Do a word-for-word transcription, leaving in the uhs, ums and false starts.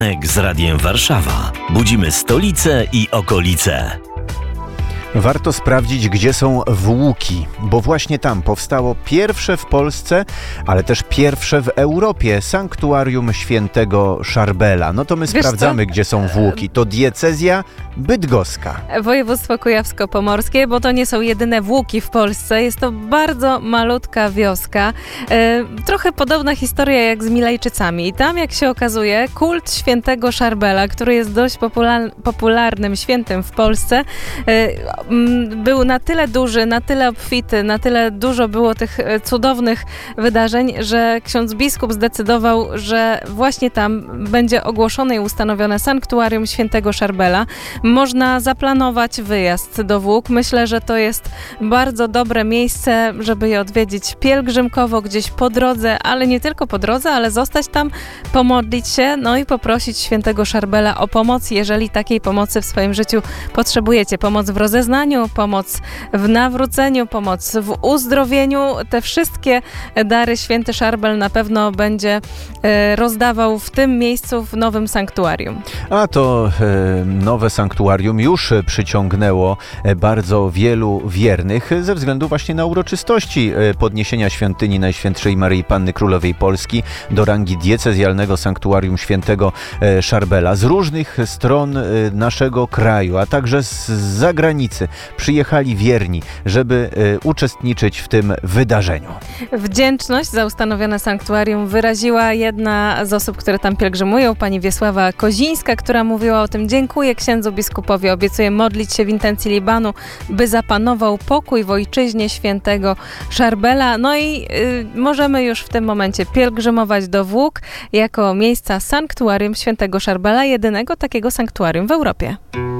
Z Radiem Warszawa. Budzimy stolicę i okolice. Warto sprawdzić, gdzie są Włóki, bo właśnie tam powstało pierwsze w Polsce, ale też pierwsze w Europie sanktuarium świętego Szarbela. No to my Wiesz sprawdzamy, co? gdzie są Włóki. To diecezja bydgoska. Województwo kujawsko-pomorskie, bo to nie są jedyne Włóki w Polsce. Jest to bardzo malutka wioska. E, trochę podobna historia jak z Milejczycami. I tam, jak się okazuje, kult świętego Szarbela, który jest dość popular- popularnym świętym w Polsce, e, był na tyle duży, na tyle obfity, na tyle dużo było tych cudownych wydarzeń, że ksiądz biskup zdecydował, że właśnie tam będzie ogłoszone i ustanowione sanktuarium świętego Szarbela. Można zaplanować wyjazd do Włók. Myślę, że to jest bardzo dobre miejsce, żeby je odwiedzić pielgrzymkowo gdzieś po drodze, ale nie tylko po drodze, ale zostać tam, pomodlić się, no i poprosić świętego Szarbela o pomoc, jeżeli takiej pomocy w swoim życiu potrzebujecie. Pomoc w rozeznaniu, pomoc w nawróceniu, pomoc w uzdrowieniu. Te wszystkie dary święty Szarbel na pewno będzie e, rozdawał w tym miejscu, w nowym sanktuarium. A to e, nowe sanktuarium już przyciągnęło bardzo wielu wiernych ze względu właśnie na uroczystości podniesienia świątyni Najświętszej Maryi Panny Królowej Polski do rangi diecezjalnego sanktuarium świętego Szarbela. Z różnych stron naszego kraju, a także z zagranicy przyjechali wierni, żeby y, uczestniczyć w tym wydarzeniu. Wdzięczność za ustanowione sanktuarium wyraziła jedna z osób, które tam pielgrzymują, pani Wiesława Kozińska, która mówiła o tym: dziękuję księdzu biskupowi, obiecuję modlić się w intencji Libanu, by zapanował pokój w ojczyźnie świętego Szarbela. No i y, możemy już w tym momencie pielgrzymować do Włók jako miejsca sanktuarium świętego Szarbela, jedynego takiego sanktuarium w Europie.